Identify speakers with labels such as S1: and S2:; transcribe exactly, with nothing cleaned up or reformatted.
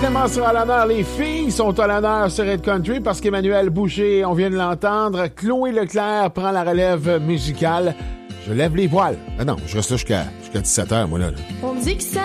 S1: Clément sera à l'honneur. Les filles sont à l'honneur sur Red Country parce qu'Emmanuel Boucher, on vient de l'entendre. Chloé Leclerc prend la relève musicale. Je lève les voiles. Ah non, je reste là jusqu'à, jusqu'à dix-sept heures, moi, là. là.
S2: On dit que ça